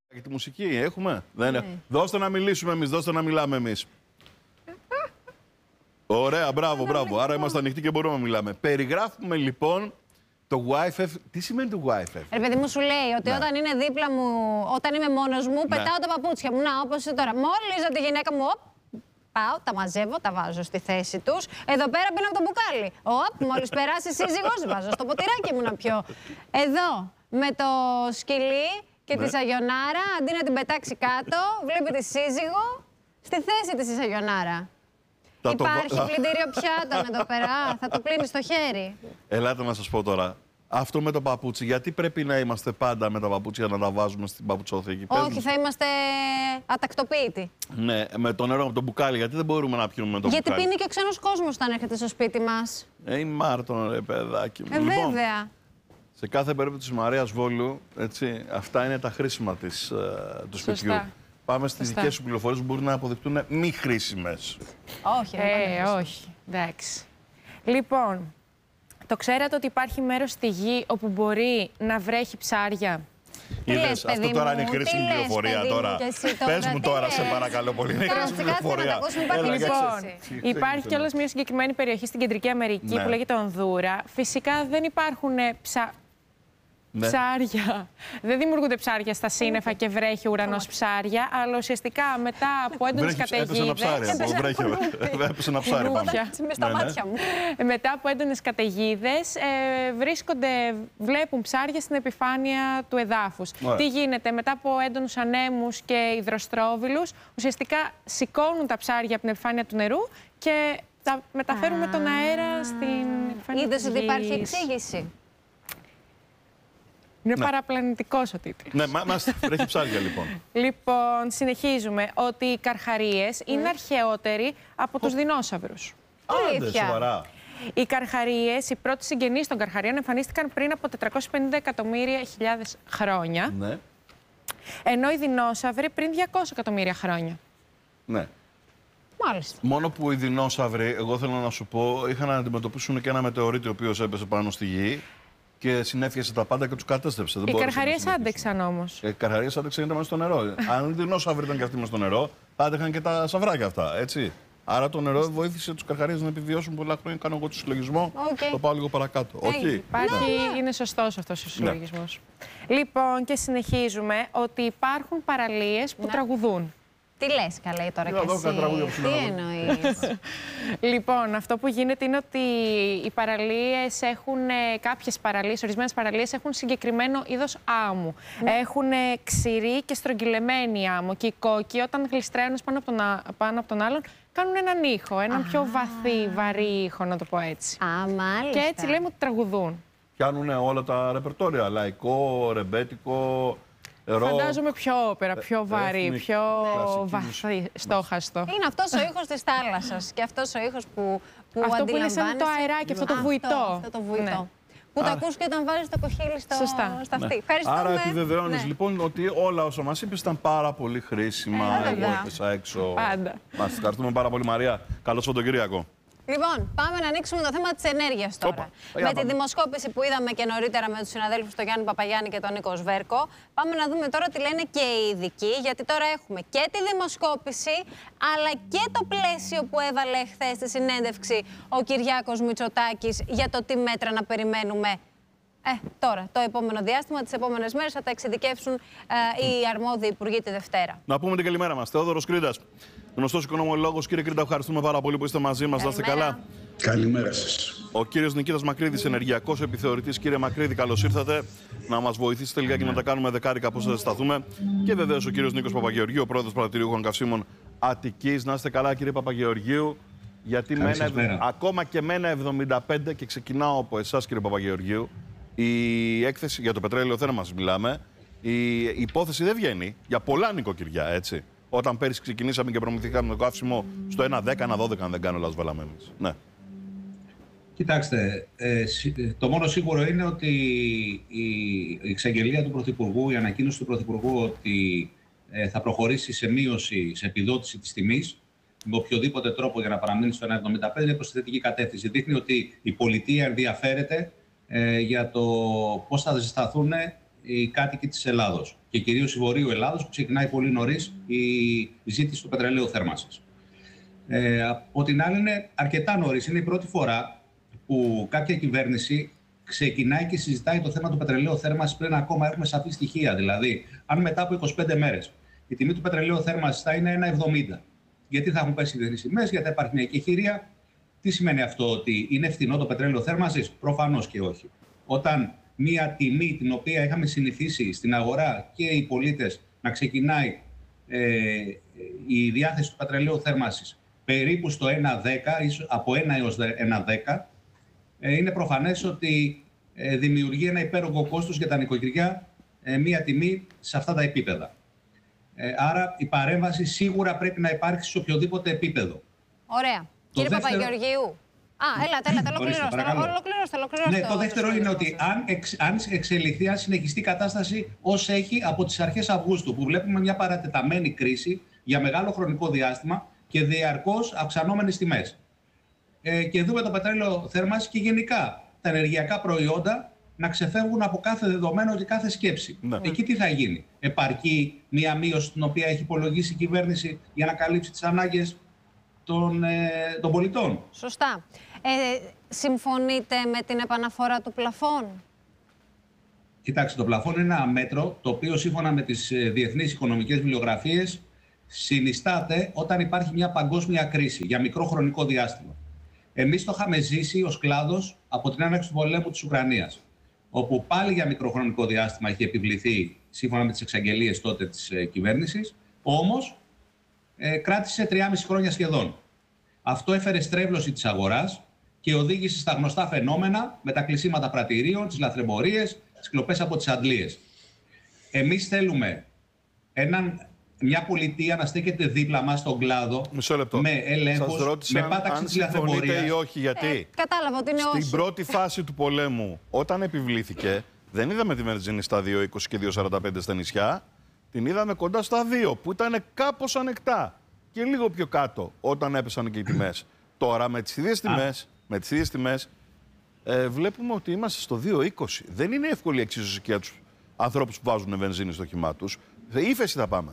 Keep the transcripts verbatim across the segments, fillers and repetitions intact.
Και τη μουσική έχουμε. Δεν είναι. Δώστε να μιλήσουμε εμείς, δώστε να μιλάμε εμείς. Ωραία, μπράβο, μπράβο. Άρα είμαστε ανοιχτοί και μπορούμε να μιλάμε. Περιγράφουμε λοιπόν το γουάι εφ εφ. Τι σημαίνει το γουάι εφ εφ? Ρε παιδί μου, σου λέει ότι ναι. όταν είναι δίπλα μου, όταν είμαι μόνος μου, ναι. πετάω τα παπούτσια μου. Να, όπως τώρα. Μόλις δω τη γυναίκα μου, οπ, πάω, τα μαζεύω, τα βάζω στη θέση τους. Εδώ πέρα πίνω από το μπουκάλι. Οπ, μόλις περάσει η σύζυγος, βάζω στο ποτηράκι μου να πιω. Εδώ, με το σκυλί και ναι. τη σαγιονάρα, αντί να την πετάξει κάτω, βλέπει τη σύζυγο στη θέση της η σαγιονάρα. Θα Υπάρχει το... πλυντήριο πιάτων εδώ πέρα, θα το πλύνει στο χέρι. Ελάτε να σας πω τώρα. Αυτό με το παπούτσι, γιατί πρέπει να είμαστε πάντα με τα παπούτσια να τα βάζουμε στην παπουτσόθηκη? Όχι, θα είμαστε ατακτοποίητοι. Ναι, με το νερό, με το μπουκάλι, γιατί δεν μπορούμε να πιούμε με το γιατί μπουκάλι? Γιατί πίνει και ο ξένος κόσμος όταν έρχεται στο σπίτι μας. Ε, η Μάρτον, ρε παιδάκι μου. Ε, λοιπόν, βέβαια. Σε κάθε περίπτωση της Μαρίας Βόλου, έτσι, αυτά είναι τα χρήσιμα της, uh, του σπιτιού. Πάμε στις δικές σου πληροφορίες που μπορεί να αποδειχτούν μη χρήσιμες. Όχι, ε, όχι. Εντάξει. Λοιπόν, το ξέρατε ότι υπάρχει μέρος στη γη όπου μπορεί να βρέχει ψάρια? Είδες, αυτό μου, τώρα είναι χρήσιμη λες, πληροφορία τώρα. τώρα. Πες μου τώρα, σε παρακαλώ πολύ. Είναι χρήσιμη πληροφορία. Λοιπόν, υπάρχει κιόλας μια συγκεκριμένη περιοχή στην Κεντρική Αμερική ναι. που λέγεται Ονδούρα. Φυσικά δεν υπάρχουν ψα... Ναι. ψάρια. Δεν δημιουργούνται ψάρια στα σύννεφα και βρέχει ο ουρανός ψάρια, αλλά ουσιαστικά μετά από έντονες καταιγίδες. Έπεσε ένα ψάρι. Έπεσε ένα ψάρι πάνω. Μες στα μάτια μου. Μετά από έντονες καταιγίδες ε, βρίσκονται, βλέπουν ψάρια στην επιφάνεια του εδάφους. Ωραία. Τι γίνεται μετά από έντονους ανέμους και υδροστρόβιλους? Ουσιαστικά σηκώνουν τα ψάρια από την επιφάνεια του νερού και τα μεταφέρουν με τον αέρα στην επιφάνεια. Είδες ότι υπάρχει εξήγηση. Είναι ναι. παραπλανητικός ο τίτλος. Ναι, μα, μας βρέχει ψάρια λοιπόν. Λοιπόν, συνεχίζουμε ότι οι καρχαρίες mm. είναι αρχαιότεροι από oh. τους δεινόσαυρους. Άντε, σοβαρά. Οι καρχαρίες, οι πρώτοι συγγενείς των καρχαρίων, εμφανίστηκαν πριν από τετρακόσιες πενήντα εκατομμύρια χιλιάδες χρόνια. Ναι. Ενώ οι δεινόσαυροι πριν διακόσια εκατομμύρια χρόνια. Ναι. Μάλιστα. Μόνο που οι δεινόσαυροι, εγώ θέλω να σου πω, είχαν να αντιμετωπίσουν και ένα μετεωρίτη ο οποίος έπεσε πάνω στη γη και συνέφιασε τα πάντα και τους κατέστρεψε. Οι καρχαρίες άντεξαν όμως. Οι καρχαρίες άντεξαν γιατί ήταν μέσα στο νερό. Αν οι δεινόσαυροι ήταν και αυτοί μέσα στο νερό, πάντα είχαν και τα σαβράκια αυτά, έτσι. Άρα το νερό βοήθησε τους καρχαρίες να επιβιώσουν πολλά χρόνια. Κάνω εγώ το συλλογισμό. Okay. Το πάω λίγο παρακάτω. Okay. Υπάρχει, ναι. είναι σωστός αυτός ο συλλογισμός. Ναι. Λοιπόν, και συνεχίζουμε ότι υπάρχουν παραλίες που ναι. τραγουδούν. Τι λες καλέ τώρα κι εσύ, τι εννοείς? Λοιπόν, αυτό που γίνεται είναι ότι οι παραλίες έχουν, κάποιες παραλίες, ορισμένες παραλίες έχουν συγκεκριμένο είδος άμμου. Ναι. Έχουν ξηρή και στρογγυλεμένη άμμο και οι κόκκι όταν γλιστραίνουν πάνω από τον, πάνω από τον άλλον κάνουν έναν ήχο, έναν Α. πιο βαθύ, βαρύ ήχο, να το πω έτσι. Α, μάλιστα. Και έτσι λέμε ότι τραγουδούν. Πιάνουν όλα τα ρεπερτόρια, λαϊκό, ρεμπέτικο. Φαντάζομαι πιο όπερα, πιο βαρύ, πιο βαθύ, στόχαστο. Είναι αυτός ο ήχος της θάλασσας και αυτός ο ήχος που, που αυτό που είναι σαν το αεράκι, αυτό το βουητό. Αυτό το βουητό. Ναι. Που το ακούς και όταν βάζεις το κοχύλι στο σταυτί. Ναι. Άρα επιβεβαιώνεις ναι. λοιπόν ότι όλα όσα μας είπες ήταν πάρα πολύ χρήσιμα. Ε, εγώ έπεσα έξω. Πάντα. Μας ευχαριστούμε πάρα πολύ, Μαρία. Καλό Σαββατοκύριακο. Λοιπόν, πάμε να ανοίξουμε το θέμα της ενέργειας τώρα. Οπα, με πάμε. τη δημοσκόπηση που είδαμε και νωρίτερα με τους συναδέλφους τον Γιάννη Παπαγιάννη και τον Νίκο Σβέρκο, πάμε να δούμε τώρα τι λένε και οι ειδικοί, γιατί τώρα έχουμε και τη δημοσκόπηση, αλλά και το πλαίσιο που έβαλε χθες στη συνέντευξη ο Κυριάκος Μητσοτάκης για το τι μέτρα να περιμένουμε. Ε, τώρα, το επόμενο διάστημα, τις επόμενες μέρες θα τα εξειδικεύσουν ε, οι αρμόδιοι υπουργοί τη Δευτέρα. Να πούμε την καλημέρα μας. Θεόδωρος Κρήτας, γνωστός οικονομολόγος. Κύριε Κρήτα, ευχαριστούμε πάρα πολύ που είστε μαζί μας. Να είστε καλά. Καλημέρα σας. Ο κύριος Νικήτας Μακρύδης, ενεργειακός επιθεωρητής. Κύριε Μακρύδη, καλώς ήρθατε. Να μας βοηθήσετε λιγάκι να τα κάνουμε δεκάρικα πώς θα σταθούμε. Και βεβαίως ο κύριος Νίκος Παπαγεωργίου, ο πρόεδρος Παρατηρητήριου Καυσίμων Αττικής. Να είστε καλά, κύριε Παπαγεωργίου. Γιατί μένα, ακόμα και μένα εβδομήντα πέντε και ξεκινάω από εσάς, κύριε Παπαγεωργίου. Η έκθεση για το πετρέλαιο δεν μας μιλάμε. Η υπόθεση δεν βγαίνει για πολλά νοικοκυριά, έτσι. Όταν πέρυσι ξεκινήσαμε και προμηθήκαμε το καύσιμο στο ένα δέκα, ένα δώδεκα, αν δεν κάνω λάθος, βάλαμε εμείς. Ναι. Κοιτάξτε, ε, το μόνο σίγουρο είναι ότι η εξαγγελία του Πρωθυπουργού, η ανακοίνωση του Πρωθυπουργού ότι ε, θα προχωρήσει σε μείωση, σε επιδότηση της τιμής με οποιοδήποτε τρόπο για να παραμείνει στο ένα εβδομήντα πέντε είναι προς τη θετική κατεύθυνση. Δείχνει ότι η πολιτεία ενδιαφέρεται ε, για το πώς θα ζεσταθούν οι κάτοικοι της Ελλάδος και κυρίως η Βορείου Ελλάδος, που ξεκινάει πολύ νωρίς η ζήτηση του πετρελαίου θέρμανσης. Ε, από την άλλη, είναι αρκετά νωρίς. Είναι η πρώτη φορά που κάποια κυβέρνηση ξεκινάει και συζητάει το θέμα του πετρελαίου θέρμανσης πριν ακόμα έχουμε σαφή στοιχεία. Δηλαδή, αν μετά από είκοσι πέντε μέρες η τιμή του πετρελαίου θέρμανσης θα είναι ένα εβδομήντα, γιατί θα έχουν πέσει οι διεθνείς τιμές, γιατί θα υπάρχει μια εκεχηρία. Τι σημαίνει αυτό, ότι είναι φθηνό το πετρέλαιο θέρμανσης? Προφανώς και όχι. Όταν μια τιμή την οποία είχαμε συνηθίσει στην αγορά και οι πολίτες να ξεκινάει ε, η διάθεση του πετρελαίου θέρμανσης περίπου στο ένα δέκα, από ένα έως ένα δέκα, ε, είναι προφανές ότι ε, δημιουργεί ένα υπέρογκο κόστος για τα νοικοκυριά ε, μια τιμή σε αυτά τα επίπεδα. Ε, άρα η παρέμβαση σίγουρα πρέπει να υπάρξει σε οποιοδήποτε επίπεδο. Ωραία. Το Κύριε δεύτερο... Παπαγεωργίου. Α, έλατε, έλατε, ολοκληρώστε, ολοκληρώστε. Ναι, το δεύτερο είναι ότι αν, εξ, αν εξελιχθεί, αν συνεχιστεί η κατάσταση ως έχει από τις αρχές Αυγούστου, που βλέπουμε μια παρατεταμένη κρίση για μεγάλο χρονικό διάστημα και διαρκώς αυξανόμενες τιμές. Ε, και δούμε το πετρέλαιο θέρμανσης και γενικά τα ενεργειακά προϊόντα να ξεφεύγουν από κάθε δεδομένο και κάθε σκέψη. Ναι. Εκεί τι θα γίνει? Επαρκεί μια μείωση την οποία έχει υπολογίσει η κυβέρνηση για να καλύψει τις ανάγκες των, ε, των πολιτών? Σωστά. Ε, συμφωνείτε με την επαναφορά του πλαφών? Κοιτάξτε, το πλαφόν είναι ένα μέτρο το οποίο σύμφωνα με τις διεθνείς οικονομικές βιβλιογραφίες συνιστάται όταν υπάρχει μια παγκόσμια κρίση για μικρό χρονικό διάστημα. Εμείς το είχαμε ζήσει ως κλάδος από την έναρξη του πολέμου της Ουκρανίας, όπου πάλι για μικρό χρονικό διάστημα είχε επιβληθεί σύμφωνα με τις εξαγγελίες τότε της ε, κυβέρνησης, όμως ε, κράτησε τρία και μισό χρόνια σχεδόν. Αυτό έφερε στρέβλωση της αγοράς και οδήγησε στα γνωστά φαινόμενα με τα κλεισίματα πρατηρίων, τις λαθρεμπορίες, τις κλοπές από τις αντλίες. Εμείς θέλουμε έναν, μια πολιτεία να στέκεται δίπλα μας στον κλάδο, με ελέγχους, με πάταξη της λαθρεμπορίας. Ή όχι, γιατί ε, κατάλαβα ότι είναι στην όχι. πρώτη φάση του πολέμου, όταν επιβλήθηκε, δεν είδαμε τη βενζίνη στα δύο είκοσι και δύο σαράντα πέντε στα νησιά, την είδαμε κοντά στα δύο, που ήταν κάπως ανεκτά. Και λίγο πιο κάτω, όταν έπεσαν και οι τιμές. Τώρα, με τις ίδιες τιμές, με τις ίδιες τιμές ε, βλέπουμε ότι είμαστε στο δύο είκοσι. Δεν είναι εύκολη εξίσωση για τους ανθρώπους που βάζουν βενζίνη στο χυμά τους. Σε ύφεση θα πάμε.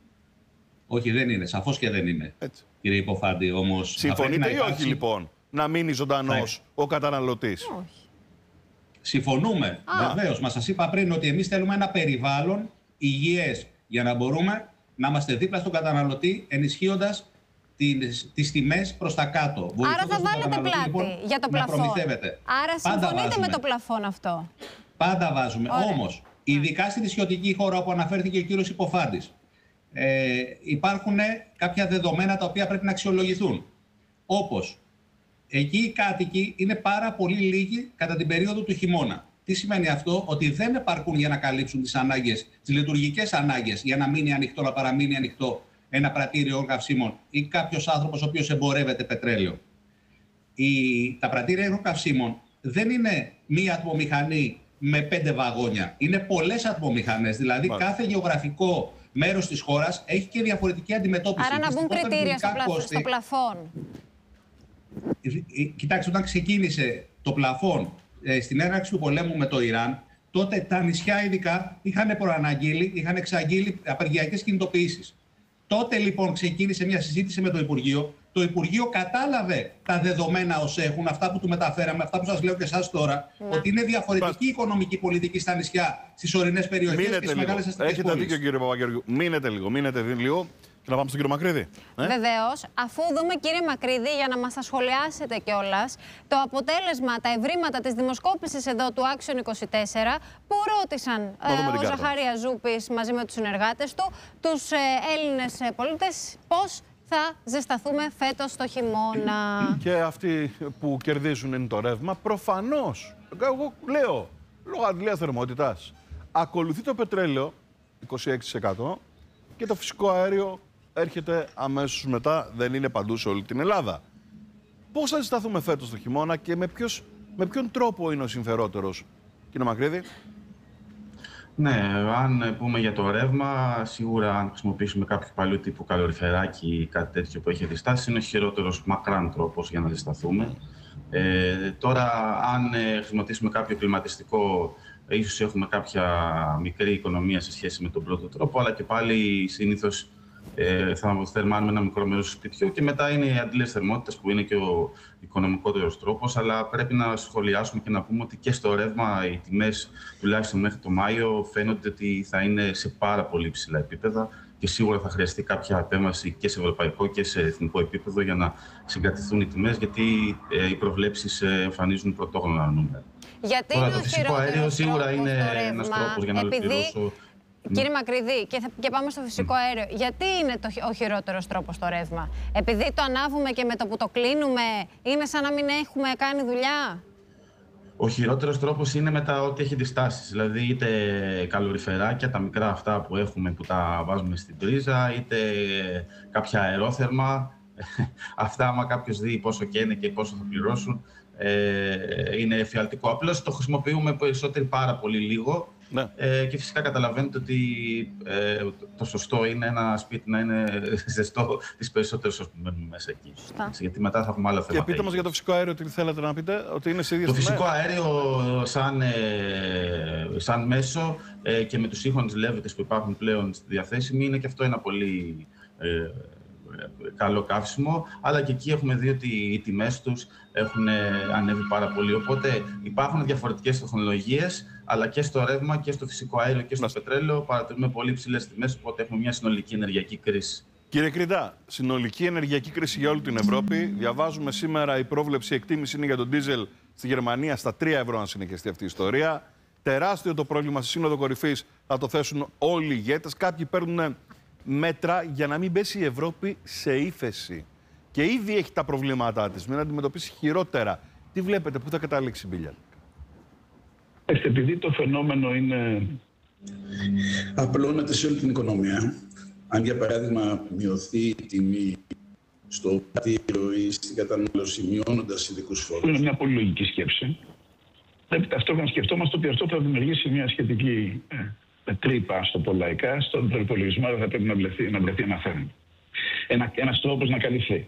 Όχι, δεν είναι. Σαφώς και δεν είναι. Έτσι. Κύριε Υποφάντη, όμως... Συμφωνείτε ή υπάρξει... όχι, λοιπόν, να μείνει ζωντανός ναι. ο καταναλωτής? Όχι. Συμφωνούμε. Βεβαίως. Μα σας είπα πριν ότι εμείς θέλουμε ένα περιβάλλον υγιές για να μπορούμε να είμαστε δίπλα στον καταναλωτή, ενισχύοντας τις, τις τιμές προς τα κάτω. Άρα θα βάλετε πλάτη λοιπόν, για το πλαφόν. Άρα συμφωνείτε με το πλαφόν αυτό? Πάντα βάζουμε. Ωραία. Όμως, ειδικά στη νησιωτική χώρα όπου αναφέρθηκε ο κύριος Υποφάντης, ε, υπάρχουν κάποια δεδομένα τα οποία πρέπει να αξιολογηθούν. Όπως, εκεί οι κάτοικοι είναι πάρα πολύ λίγοι κατά την περίοδο του χειμώνα. Τι σημαίνει αυτό? Ότι δεν επαρκούν για να καλύψουν τις ανάγκες, τις λειτουργικές ανάγκες, για να μείνει ανοιχτό, να παραμείνει ανοιχτό ένα πρατήριο καυσίμων ή κάποιος άνθρωπος ο οποίος εμπορεύεται πετρέλαιο. Η, τα πρατήρια καυσίμων δεν είναι μία ατμομηχανή με πέντε βαγόνια. Είναι πολλές ατμομηχανές. Δηλαδή, Μάλιστα. κάθε γεωγραφικό μέρος της χώρας έχει και διαφορετική αντιμετώπιση. Άρα να μπουν κριτήρια στο, πλα... στο πλαφόν. Κοιτάξτε, όταν ξεκίνησε το πλαφόν στην έναρξη του πολέμου με το Ιράν, τότε τα νησιά ειδικά είχαν προαναγγείλει, είχαν εξαγγείλει απεργιακές κινητοποιήσεις. Τότε λοιπόν ξεκίνησε μια συζήτηση με το Υπουργείο. Το Υπουργείο κατάλαβε τα δεδομένα ως έχουν, αυτά που του μεταφέραμε, αυτά που σας λέω και εσάς τώρα, ναι. ότι είναι διαφορετική η οικονομική πολιτική στα νησιά, στις ορεινές περιοχές μείνετε και στις μεγάλες αστικές πόλεις. Έχετε δίκιο, κύριε Παπαγεωργίου. Μείνετε λίγο, μείνετε λίγο. Και να πάμε στον κύριο Μακρύδη. Ε? Βεβαίως, αφού δούμε, κύριε Μακρύδη, για να μας τα σχολιάσετε κιόλας, το αποτέλεσμα, τα ευρήματα της δημοσκόπησης εδώ του Action είκοσι τέσσερα, που ρώτησαν ε, ο Ζαχαρίας Ζούπης μαζί με τους συνεργάτες του, τους ε, Έλληνες πολίτες, πώς θα ζεσταθούμε φέτος το χειμώνα. Και αυτοί που κερδίζουν είναι το ρεύμα, προφανώς. Εγώ λέω, λόγω αντλίας θερμότητας, ακολουθεί το πετρέλαιο, είκοσι έξι τοις εκατό, και το φυσικό αέριο έρχεται αμέσως μετά, δεν είναι παντού σε όλη την Ελλάδα. Πώς θα ζεσταθούμε φέτος το χειμώνα και με, ποιος, με ποιον τρόπο είναι ο συμφερότερος, κύριε Μακρύδη? Ναι, αν πούμε για το ρεύμα, σίγουρα αν χρησιμοποιήσουμε κάποιο παλιού τύπου καλοριφεράκι ή κάτι τέτοιο που έχει αντιστάσει, είναι ο χειρότερος μακράν τρόπος για να ζεσταθούμε. Ε, τώρα, αν ε, χρησιμοποιήσουμε κάποιο κλιματιστικό Ίσως έχουμε κάποια μικρή οικονομία σε σχέση με τον πρώτο τρόπο, αλλά και πάλι συνήθως ε, θα θερμάνουμε ένα μικρό μέρος του σπιτιού και μετά είναι οι αντλίες θερμότητας που είναι και ο οικονομικότερος τρόπος, αλλά πρέπει να σχολιάσουμε και να πούμε ότι και στο ρεύμα οι τιμές, τουλάχιστον μέχρι το Μάιο, φαίνονται ότι θα είναι σε πάρα πολύ υψηλά επίπεδα και σίγουρα θα χρειαστεί κάποια επέμβαση και σε ευρωπαϊκό και σε εθνικό επίπεδο για να συγκρατηθούν οι τιμές, γιατί ε, οι προβλέψεις ε, εμφανίζουν πρωτόγνωρα νούμερα. Γιατί Τώρα, είναι το φυσικό αέριο σίγουρα είναι ένας τρόπος για να επειδή... ολοκληρώσω. Κύριε Μακρυδή, και, θα, και πάμε στο φυσικό mm. αέριο. Γιατί είναι το, ο χειρότερος τρόπος το ρεύμα? Επειδή το ανάβουμε και με το που το κλείνουμε είναι σαν να μην έχουμε κάνει δουλειά? Ο χειρότερος τρόπος είναι μετά ό,τι έχει διστάσεις. Δηλαδή είτε καλοριφεράκια, τα μικρά αυτά που έχουμε που τα βάζουμε στην πρίζα, είτε κάποια αερόθερμα. Αυτά, άμα κάποιος δει πόσο και είναι και πόσο θα πληρώσουν, ε, είναι εφιαλτικό. Απλώς το χρησιμοποιούμε περισσότερο πάρα πολύ λίγο. Ναι. Ε, και φυσικά καταλαβαίνετε ότι ε, το σωστό είναι ένα σπίτι να είναι ζεστό τις περισσότερες ώρες που μένουμε μέσα εκεί. Έτσι, γιατί μετά θα έχουμε άλλα θέματα. Και πείτε μας για το φυσικό αέριο, τι θέλετε να πείτε, ότι είναι σε ίδιες Το τιμές. φυσικό αέριο σαν, ε, σαν μέσο ε, και με τους σύγχρονες λέβητες που υπάρχουν πλέον στη διαθέσιμη είναι και αυτό ένα πολύ ε, καλό καύσιμο, αλλά και εκεί έχουμε δει ότι οι τιμές τους έχουν ανέβει πάρα πολύ. Οπότε υπάρχουν διαφορετικές τεχνολογίες, αλλά και στο ρεύμα και στο φυσικό αέριο και στο πετρέλαιο παρατηρούμε πολύ ψηλές τιμές, οπότε έχουμε μια συνολική ενεργειακή κρίση. Κύριε Κρίντα, συνολική ενεργειακή κρίση για όλη την Ευρώπη. Διαβάζουμε σήμερα η πρόβλεψη εκτίμηση είναι για τον ντίζελ στη Γερμανία στα τρία ευρώ, αν συνεχιστεί αυτή η ιστορία. Τεράστιο το πρόβλημα στη Σύνοδο Κορυφής, θα το θέσουν όλοι οι ηγέτες. Κάποιοι παίρνουν μέτρα για να μην πέσει η Ευρώπη σε ύφεση. Και ήδη έχει τα προβλήματά της, μην αντιμετωπίσει χειρότερα. Τι βλέπετε, πού θα καταλήξει η Μπίλια? Επειδή το φαινόμενο είναι... απλώνεται σε όλη την οικονομία. Αν για παράδειγμα μειωθεί η τιμή στο πτήριο ή στην κατανάλωση, μειώνοντας ειδικούς φόρους. Είναι μια πολύ λογική σκέψη. Πρέπει ταυτόχρονα να σκεφτόμαστε ότι αυτό θα δημιουργήσει μια σχετική ε, τρύπα στο πολλαϊκά, στον προϋπολογισμό, αλλά θα πρέπει να βρεθεί, να βρεθεί ένα θέμα. Ένα, ένας τρόπος να καλυφθεί.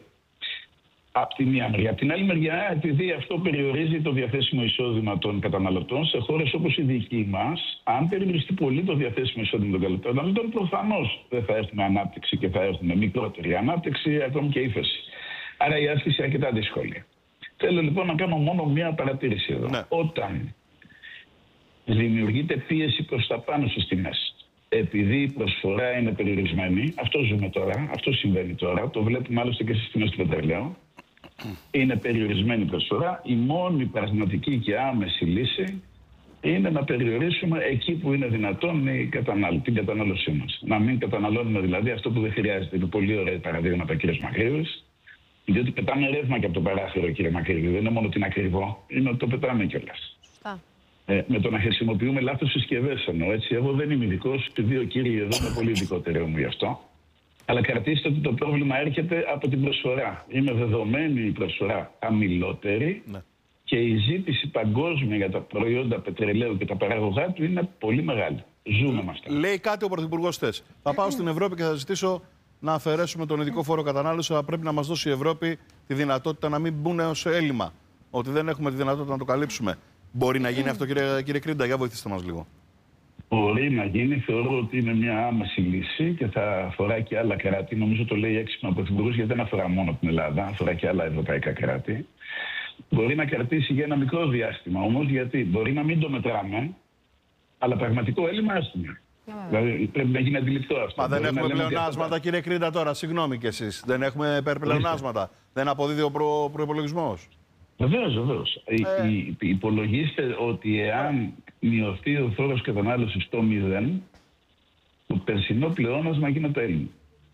Από τη μία μεριά. Από την άλλη μεριά, επειδή αυτό περιορίζει το διαθέσιμο εισόδημα των καταναλωτών σε χώρες όπως η δική μας, αν περιοριστεί πολύ το διαθέσιμο εισόδημα των καταναλωτών, προφανώς δεν θα έχουμε ανάπτυξη και θα έχουμε μικρότερη ανάπτυξη, ακόμη και ύφεση. Άρα η άσκηση είναι αρκετά δύσκολη. Θέλω λοιπόν να κάνω μόνο μία παρατήρηση εδώ. Ναι. Όταν δημιουργείται πίεση προς τα πάνω στις τιμές, επειδή η προσφορά είναι περιορισμένη, αυτό ζούμε τώρα, αυτό συμβαίνει τώρα, το βλέπουμε άλλωστε και στις τιμές του πετρελαίου. Είναι περιορισμένη προσφορά. Η μόνη πραγματική και άμεση λύση είναι να περιορίσουμε εκεί που είναι δυνατόν η κατανάλωση, την κατανάλωσή μας. Να μην καταναλώνουμε δηλαδή αυτό που δεν χρειάζεται. Είναι πολύ ωραία παραδείγματα, κύριε Μακρύδης, διότι πετάμε ρεύμα και από το παράθυρο, κύριε Μακρύδη. Δεν είναι μόνο ότι είναι ακριβό, είναι ότι το πετάμε κιόλας. Σωστά. Ε, με το να χρησιμοποιούμε λάθος συσκευές εννοώ. Έτσι, εγώ δεν είμαι ειδικός, οι δύο κύριοι εδώ είναι πολύ ειδικότεροι μου γι' αυτό. Αλλά κρατήστε ότι το πρόβλημα έρχεται από την προσφορά. Είναι δεδομένη η προσφορά χαμηλότερη, ναι, και η ζήτηση παγκόσμια για τα προϊόντα πετρελαίου και τα παραγωγά του είναι πολύ μεγάλη. Ζούμε με αυτά. Λέει κάτι ο Πρωθυπουργός χθες. Θα πάω στην Ευρώπη και θα ζητήσω να αφαιρέσουμε τον ειδικό φόρο κατανάλωση, αλλά πρέπει να μας δώσει η Ευρώπη τη δυνατότητα να μην μπουν ως έλλειμμα. Ότι δεν έχουμε τη δυνατότητα να το καλύψουμε. Μπορεί να γίνει αυτό, κύριε, κύριε Κρίντα? Για βοηθήστε μας λίγο. Μπορεί να γίνει, θεωρώ ότι είναι μια άμεση λύση και θα αφορά και άλλα κράτη. Νομίζω το λέει έξυπνα ο Πρωθυπουργός, γιατί δεν αφορά μόνο την Ελλάδα, αφορά και άλλα ευρωπαϊκά κράτη. Μπορεί να κρατήσει για ένα μικρό διάστημα όμως, γιατί μπορεί να μην το μετράμε, αλλά πραγματικό έλλειμμα έχουμε. Yeah. Δηλαδή πρέπει να γίνει αντιληπτό αυτό. Μα δεν μπορεί έχουμε πλεονάσματα, κύριε Κρίντα, τώρα, συγγνώμη κι εσείς. Δεν έχουμε υπερπλεονάσματα. Δεν αποδίδει ο προ... προϋπολογισμός. Βεβαίως, βεβαίως. Ε... Υπολογίστε ότι εάν μειωθεί ο φόρος κατανάλωσης στο μηδέν, το περσινό πλεόνασμα γίνεται έλλειμμα.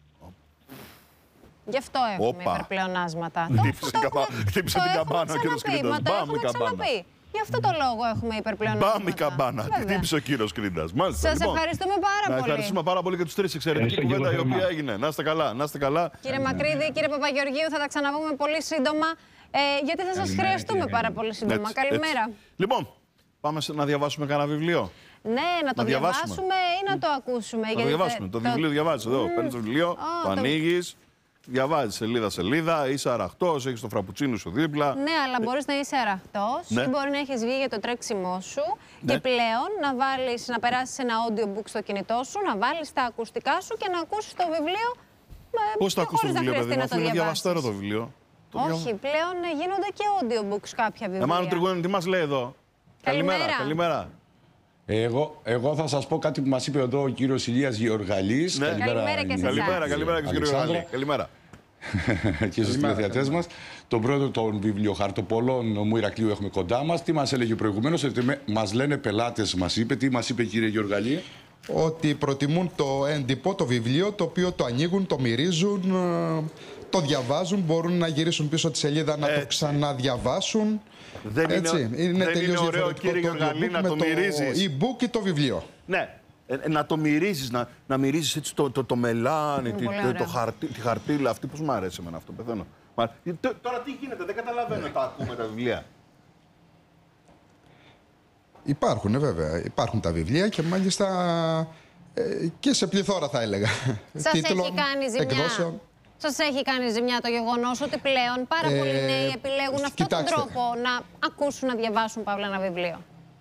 Γι' αυτό έχουμε υπερπλεονάσματα. Χτύπησε την καμπάνα ο κύριος Κρίντας. Μπαμ η καμπάνα. Γι' αυτό το λόγο έχουμε υπερπλεονάσματα. Μπαμ η καμπάνα. Χτύπησε ο κύριος Κρίντας. Σας ευχαριστούμε πάρα πολύ. Να ευχαριστούμε πάρα πολύ και τους τρεις. Εξαιρετική κουβέντα η οποία έγινε. Να είστε καλά. Να είστε καλά. Κύριε Μακρύδη, κύριε Παπαγεωργίου, θα τα ξαναβούμε πολύ σύντομα. Ε, γιατί θα σας χρειαστούμε πάρα πολύ σύντομα. Έτσι, καλημέρα. Έτσι. Λοιπόν, πάμε να διαβάσουμε κανένα βιβλίο. Ναι, να το να διαβάσουμε ή να το ακούσουμε. Να το διαβάσουμε. Το, το βιβλίο διαβάζεις εδώ. Mm. Παίρνεις το βιβλίο, oh, το ανοίγεις, διαβάζεις σελίδα-σελίδα, είσαι αραχτός, έχεις το φραπουτσίνο σου δίπλα. Ναι, αλλά μπορείς να είσαι αραχτός ναι. ή μπορεί να έχεις βγει για το τρέξιμό σου ναι. και πλέον να, βάλεις, να περάσεις ένα audiobook στο κινητό σου, να βάλεις τα ακουστικά σου και να ακούσεις το βιβλίο. Πώς θα ακούσεις το βιβλίο, παιδί μου, αφού είναι διαβαστέρο το βιβλίο. Όχι, πλέον γίνονται και audiobooks κάποια βιβλία. Εμάνου Τριγώνη, τι μας λέει εδώ. Καλημέρα. Καλημέρα. Καλημέρα. Εγώ, εγώ θα σας πω κάτι που μας είπε εδώ ο κύριος Ηλίας Γεωργαλής. Ναι. Καλημέρα, καλημέρα και σε εσάς. Καλημέρα, καλημέρα και στον κύριο Γεωργαλή. Καλημέρα. Και στους τηλεθεατές μας. Τον πρόεδρο των βιβλιοχαρτοπολών μου Ηρακλείου έχουμε κοντά μας. Τι μας έλεγε προηγουμένως, ότι μας λένε πελάτες, μας είπε. Τι μας είπε, κύριε Γεωργαλή? Ότι προτιμούν το έντυπο, το βιβλίο, το οποίο το ανοίγουν, το μυρίζουν, το διαβάζουν, μπορούν να γυρίσουν πίσω τη σελίδα να Έτσι. το ξαναδιαβάσουν. Δεν Έτσι. είναι, είναι δεν είναι ωραίο, κύριε Γεωργαλή, να το μυρίζεις. Το e-book ή το βιβλίο. Ναι. Ε, να το μυρίζεις, να, να μυρίζεις έτσι το, το, το μελάνι, τη, το, το χαρτί, τη χαρτίλα αυτή. Πώς μου αρέσει εμένα αυτό, πεθαίνω. Μα, τώρα τι γίνεται, δεν καταλαβαίνω, τα ακούμε τα βιβλία. Υπάρχουν, βέβαια. Υπάρχουν τα βιβλία και μάλιστα ε, και σε πληθώρα θα έλεγα. Σας Τίτλων, έχει κάνει ζημιά. Εκδόσεων. Σας έχει κάνει ζημιά το γεγονός ότι πλέον πάρα ε, πολλοί νέοι επιλέγουν αυτόν τον τρόπο να ακούσουν, να διαβάσουν παύλα ένα βιβλίο?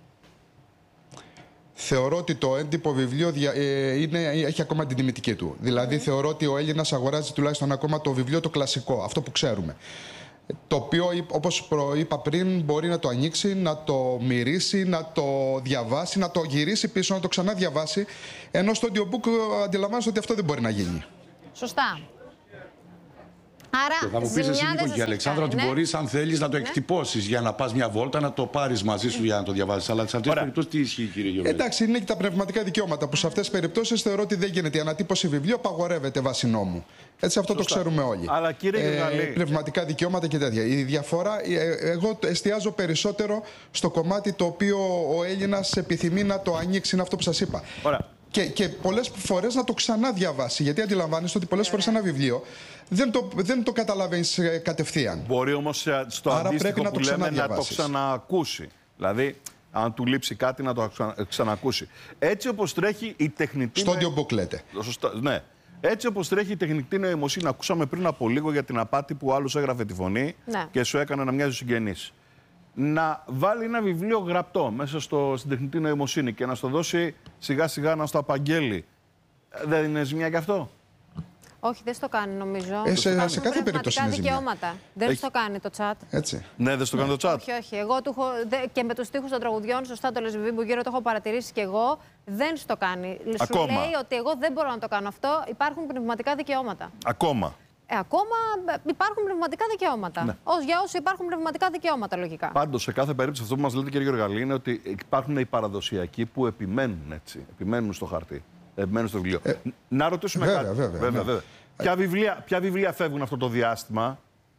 Θεωρώ ότι το έντυπο βιβλίο είναι, έχει ακόμα την τιμητική του. Δηλαδή, mm. θεωρώ ότι ο Έλληνας αγοράζει τουλάχιστον ακόμα το βιβλίο το κλασικό, αυτό που ξέρουμε. Το οποίο, όπως είπα πριν, μπορεί να το ανοίξει, να το μυρίσει, να το διαβάσει, να το γυρίσει πίσω, να το ξαναδιαβάσει. Ενώ στο audiobook αντιλαμβάνεσαι ότι αυτό δεν μπορεί να γίνει. Σωστά. Άρα, και θα μου πεις εσύ, Νίκο και Αλεξάνδρα, ότι ναι. μπορείς, αν θέλεις, να το ναι. εκτυπώσεις για να πας μια βόλτα, να το πάρεις μαζί σου για να το διαβάσεις. Αλλά σε αυτές τις περιπτώσεις τι ισχύει, κύριε Γεωργαλή? Εντάξει, είναι και τα πνευματικά δικαιώματα που σε αυτές τις περιπτώσεις θεωρώ ότι δεν γίνεται. Η ανατύπωση βιβλίου απαγορεύεται βάσει νόμου. Έτσι, αυτό Σωστά. το ξέρουμε όλοι. Αλλά κύριε Γεωργαλή. Ε, πνευματικά δικαιώματα και τέτοια. Η διαφορά, εγώ εστιάζω περισσότερο στο κομμάτι το οποίο ο Έλληνας επιθυμεί να το ανοίξει, είναι αυτό που σας είπα. Ωραία. Και, και πολλές φορές να το ξαναδιαβάσει. Γιατί αντιλαμβάνεστε ότι πολλές φορές ένα βιβλίο δεν το, δεν το καταλαβαίνεις κατευθείαν. Μπορεί όμως στο Άρα αντίστοιχο που λέμε να το ξαναακούσει. Δηλαδή, αν του λείψει κάτι, να το ξανακούσει. Έτσι όπως τρέχει η τεχνητή... Στο audiobook λέτε. Σωστά, ναι. Έτσι όπως τρέχει η τεχνητή νοημοσύνη. Ακούσαμε πριν από λίγο για την απάτη που άλλος έγραφε τη φωνή ναι. και σου έκανε να μοιάζει συγγενής. Να βάλει ένα βιβλίο γραπτό μέσα στο, στην τεχνητή νοημοσύνη και να στο δώσει σιγά σιγά να στο απαγγέλει. Δεν είναι ζημιά γι' αυτό? Όχι, δεν στο κάνει νομίζω. Ε, σε, σε κάθε περίπτωση είναι ζημιά. Δικαιώματα. Δεν Έχει... στο κάνει το chat. Έτσι. Ναι, δεν στο κάνει το chat. Όχι, όχι. Εγώ του έχω, και με τους στίχους των τραγουδιών, σωστά το λες Βιβί που γύρω το έχω παρατηρήσει και εγώ, δεν στο κάνει. Ακόμα. Σου λέει ότι εγώ δεν μπορώ να το κάνω αυτό. Υπάρχουν πνευματικά δικαιώματα. Ακόμα. Ε, ακόμα υπάρχουν πνευματικά δικαιώματα. Ναι. Ως για όσοι υπάρχουν πνευματικά δικαιώματα, λογικά. Πάντως, σε κάθε περίπτωση, αυτό που μας λέτε, κύριε Γεωργαλή, είναι ότι υπάρχουν οι παραδοσιακοί που επιμένουν έτσι. Επιμένουν στο χαρτί. Επιμένουν στο βιβλίο. Ε, να ρωτήσουμε βέβαια, κάτι. Βέβαια, βέβαια, βέβαια. Ε, ποια, βιβλία, ποια βιβλία φεύγουν αυτό το διάστημα?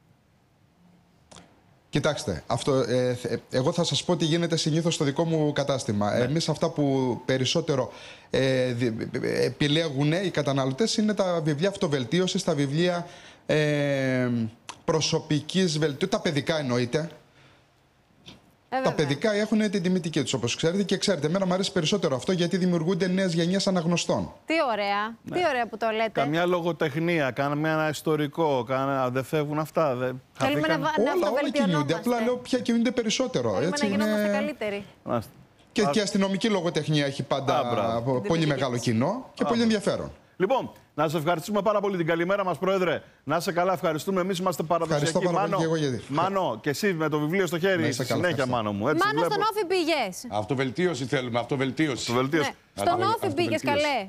Κοιτάξτε, αυτό, ε, εγώ θα σας πω τι γίνεται συνήθως στο δικό μου κατάστημα. Ναι. Εμείς αυτά που περισσότερο ε, επιλέγουν οι καταναλωτές είναι τα βιβλία αυτοβελτίωσης, τα βιβλία ε, προσωπικής βελτίωσης, τα παιδικά εννοείται. Ε, τα παιδικά έχουν την τιμητική τους, όπως ξέρετε, και ξέρετε, εμένα μου αρέσει περισσότερο αυτό γιατί δημιουργούνται νέες γενιές αναγνωστών. Τι ωραία, ναι. τι ωραία που το λέτε. Καμιά λογοτεχνία, κάναμε ένα ιστορικό, κάνε... δεν φεύγουν αυτά. Δεν... Θέλουμε να, να όλα, όλα κινούνται, απλά λέω ποια κινούνται περισσότερο. Θέλουμε έτσι, να γινόμαστε είναι... καλύτεροι. Και, Α... και η αστυνομική λογοτεχνία έχει πάντα Α, πολύ μεγάλο κοινό και Α, πολύ ενδιαφέρον. Λοιπόν, να σας ευχαριστούμε πάρα πολύ την καλημέρα μας, Πρόεδρε. Να είσαι καλά, ευχαριστούμε. Εμείς είμαστε παραδοσιακοί. Μάνο, και εγώ, γιατί... Μάνο, και εσύ με το βιβλίο στο χέρι, στη συνέχεια, Μάνο μου. Έτσι, Μάνο, βλέπω... στον Όφη πήγες. Αυτοβελτίωση θέλουμε, αυτοβελτίωση. αυτοβελτίωση. Ναι. Στον Όφη πήγες, καλέ.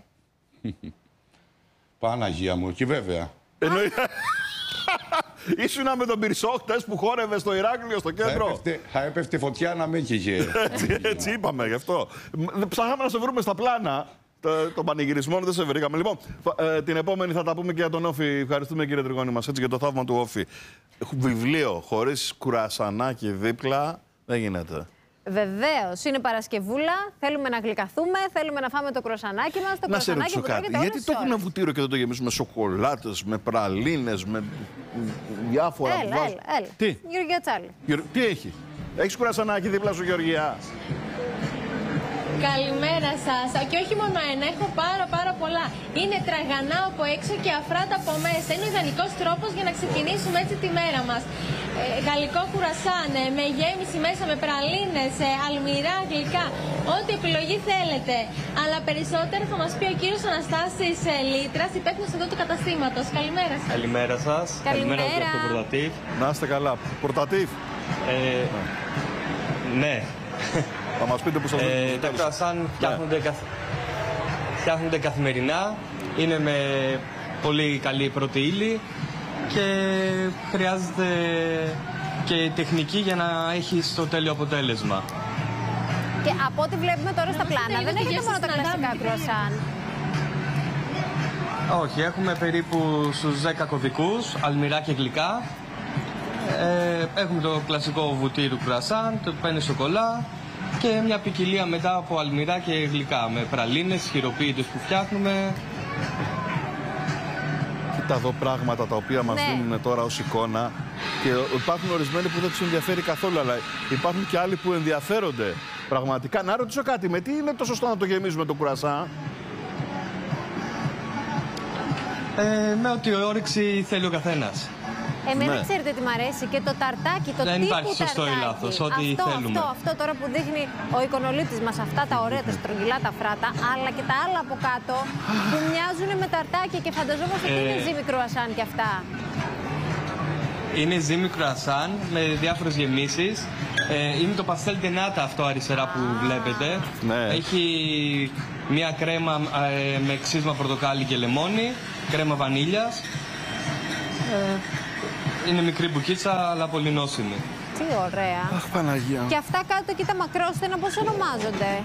Παναγία μου, και βέβαια. Εννοεί... Ήσουνα με τον Πυρσό χτες που χόρευε στο Ηράκλειο, στο κέντρο. Θα έπεφτε, θα έπεφτε φωτιά να μην είχε. έτσι, έτσι είπαμε γι' αυτό. Ψάχαμε να σε βρούμε στα πλάνα. Των πανηγυρισμών δεν σε βρήκαμε. Λοιπόν, ε, την επόμενη θα τα πούμε και για τον Όφη. Ευχαριστούμε, κύριε Τριγώνη μας, έτσι, για το θαύμα του Όφη. Βιβλίο χωρίς κουρασανάκι δίπλα δεν γίνεται. Βεβαίως. Είναι Παρασκευούλα. Θέλουμε να γλυκαθούμε. Θέλουμε να φάμε το κρουασανάκι μας. Το να σε ρωτήσω κάτι. Γιατί το έχουν βουτύρο και δεν το γεμίσουμε με σοκολάτες, με πραλίνες, με διάφορα. Έλα, έλα, έλα. Τι? Γεωργία Τσάλη. Τι έχει? Έχεις κουρασανάκι δίπλα σου, Γεωργία? Καλημέρα σας. Και όχι μόνο ένα, έχω πάρα πάρα πολλά. Είναι τραγανά από έξω και αφράτα από μέσα. Είναι ο ιδανικός τρόπος για να ξεκινήσουμε έτσι τη μέρα μας. Ε, γαλλικό κουρασάν, ε, με γέμιση μέσα με πραλίνες, ε, αλμυρά, γλυκά. Ό,τι επιλογή θέλετε. Αλλά περισσότερο θα μας πει ο κύριος Αναστάσης ε, Λίτρας, υπεύθυνος εδώ του καταστήματος. Καλημέρα σας. Καλημέρα σας. Καλημέρα. Καλημέρα από το Πορτατίβ. Να είστε καλά. Πορτατίβ. Ε, ναι. Θα μας πείτε που σας ε, τα κουρασάν φτιάχνονται, καθ... φτιάχνονται καθημερινά. Είναι με πολύ καλή πρώτη ύλη και χρειάζεται και τεχνική για να έχεις το τέλειο αποτέλεσμα. Και από ό,τι βλέπουμε τώρα στα πλάνα, δεν έχετε μόνο τα κλασικά κρουασάν. Όχι, έχουμε περίπου στους δέκα κωδικούς, αλμυρά και γλυκά. Ε, έχουμε το κλασικό βουτύρου κρουασάν, το πένε σοκολά και μια ποικιλία μετά από αλμυρά και γλυκά με πραλίνες, χειροποίητες που φτιάχνουμε. Κοίτα εδώ πράγματα τα οποία μας ναι. δίνουν τώρα ως εικόνα και υπάρχουν ορισμένοι που δεν τους ενδιαφέρει καθόλου, αλλά υπάρχουν και άλλοι που ενδιαφέρονται πραγματικά. Να ρωτήσω κάτι, με τι είναι το σωστό να το γεμίζουμε το κουρασάν? Ε, με ό,τι όρεξη θέλει ο καθένας. Εμένα ναι. ξέρετε τι μ' αρέσει και το ταρτάκι, το δεν τύπου υπάρχει σωστό ταρτάκι. ή λάθος, ό,τι αυτό, θέλουμε. Αυτό, αυτό τώρα που δείχνει ο εικονολήπτης μας, αυτά τα ωραία, τα στρογγυλά, τα φράτα, αλλά και τα άλλα από κάτω που μοιάζουν με ταρτάκι και φανταζόμαστε ότι ε... είναι ζύμη κρουασάν κι αυτά. Είναι ζύμη κρουασάν με διάφορες γεμίσεις. Ε, είναι το παστέλ ντενάτα αυτό αριστερά που βλέπετε. Ναι. Έχει μια κρέμα ε, με ξύσμα πορτοκάλι και λεμόνι, κρέμα βανίλιας. Ε, είναι μικρή μπουκίτσα, αλλά πολύ νόσιμη. Τι ωραία. Αχ, Παναγία. Και αυτά κάτω, κοίτα μακρόστενα, πώς ονομάζονται?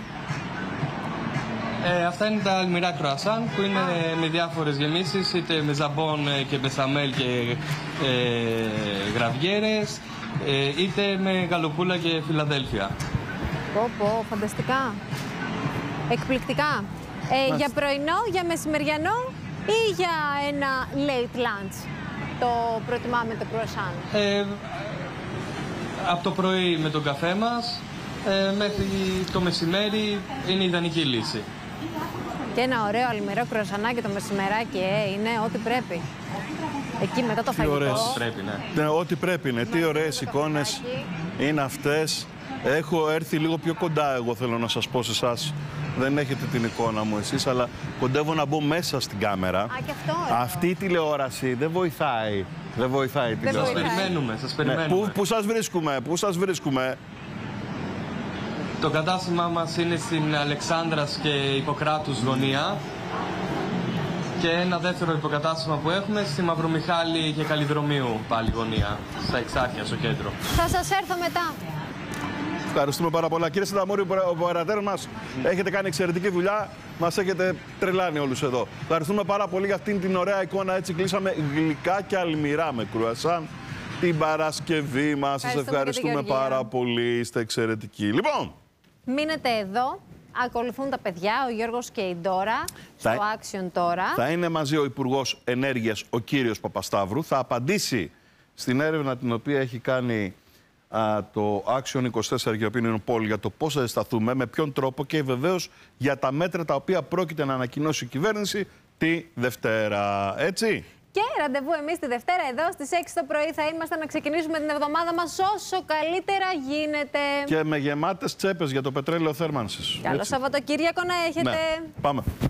Ε, αυτά είναι τα αλμυρά κρουασάν που είναι ah. με διάφορες γεμίσεις, είτε με ζαμπόν και μπεσαμέλ και ε, γραβιέρες, ε, είτε με γαλοπούλα και Φιλαδέλφια. Πω πω, φανταστικά. Εκπληκτικά. Ε, για πρωινό, για μεσημεριανό ή για ένα late lunch το προτιμάμε το κρουασάν? Ε, από το πρωί με τον καφέ μας ε, μέχρι το μεσημέρι είναι η ιδανική λύση. Και ένα ωραίο αλμυρό κρουασανάκι το μεσημεράκι, ε, είναι ό,τι πρέπει. Εκεί μετά το φαγητό. Ωραίες. Πρέπει, ναι. Ναι, ό,τι πρέπει είναι. Τι ωραίες εικόνες είναι αυτές. Έχω έρθει λίγο πιο κοντά, εγώ θέλω να σας πω σε εσάς. Δεν έχετε την εικόνα μου εσείς, αλλά κοντεύω να μπω μέσα στην κάμερα. Α, και αυτό. Αυτή η τηλεόραση δεν βοηθάει. Δεν βοηθάει την τηλεόραση. Σας περιμένουμε, σας περιμένουμε. Ναι, πού, πού σας βρίσκουμε, πού σας βρίσκουμε? Το κατάστημά μας είναι στην Αλεξάνδρας και Ιπποκράτους γωνία. Και ένα δεύτερο υποκατάστημα που έχουμε στη Μαυρομιχάλη και Καλλιδρομίου πάλι γωνία, στα Εξάρχεια, στο κέντρο. Θα σας έρθω μετά. Ευχαριστούμε πάρα πολλά. Κύριε Συνταμούρη, ο οperatέρ μας, έχετε κάνει εξαιρετική δουλειά. Μας έχετε τρελάνει όλους εδώ. Ευχαριστούμε πάρα πολύ για αυτήν την ωραία εικόνα. Έτσι κλείσαμε γλυκά και αλμυρά με κρουασάν την Παρασκευή μας. Σας ευχαριστούμε πάρα πολύ. Είστε εξαιρετικοί. Λοιπόν, μείνετε εδώ. Ακολουθούν τα παιδιά, ο Γιώργος και η Ντόρα, θα... στο Action τώρα. Θα είναι μαζί ο Υπουργός Ενέργειας, ο κύριος Παπασταύρου. Θα απαντήσει στην έρευνα την οποία έχει κάνει α, το Action είκοσι τέσσερα και Opinion Poll για το πώς θα ζεσταθούμε, με ποιον τρόπο και βεβαίως για τα μέτρα τα οποία πρόκειται να ανακοινώσει η κυβέρνηση τη Δευτέρα. Έτσι. Και ραντεβού εμείς τη Δευτέρα εδώ στις έξι το πρωί θα είμαστε να ξεκινήσουμε την εβδομάδα μας όσο καλύτερα γίνεται. Και με γεμάτες τσέπες για το πετρέλαιο θέρμανσης. Καλό Σαββατοκύριακο να έχετε. Ναι. Πάμε.